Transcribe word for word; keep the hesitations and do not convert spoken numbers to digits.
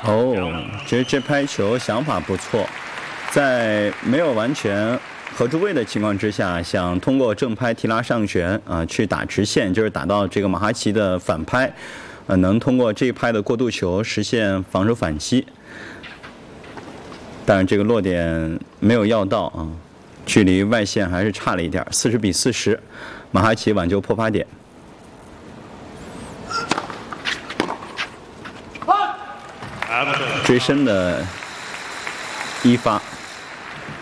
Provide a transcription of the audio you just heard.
哦，其实这拍球想法不错，在没有完全合住位的情况之下，想通过正拍提拉上旋啊、呃、去打直线，就是打到这个马哈奇的反拍，呃，能通过这一拍的过渡球实现防守反击。但是这个落点没有要到啊，距离外线还是差了一点，四十比四十，马哈奇挽救破发点。追身的一发。